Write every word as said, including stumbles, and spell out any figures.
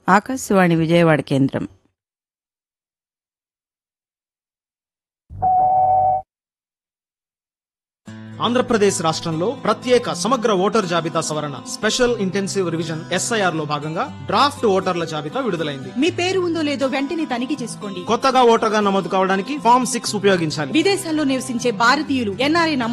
ఆకాశవాణి విజయవాడ కేంద్రం. ఆంధ్రప్రదేశ్ రాష్ట్రంలో ప్రత్యేక సమగ్ర ఓటర్ జాబితా సవరణ స్పెషల్ ఇంటెన్సివ్ రివిజన్ ఎస్ఐఆర్ లో భాగంగా డ్రాఫ్ట్ ఓటర్ల జాబితా విడుదలైంది. మీ పేరు ఉందో లేదో వెంటనే తనిఖీ చేసుకోండి. కొత్తగా ఓటర్గా నమోదు కావడానికి ఫామ్ సిక్స్ ఉపయోగించాలి. విదేశాల్లో నివసించే భారతీయులు ఎన్ఆర్ఐ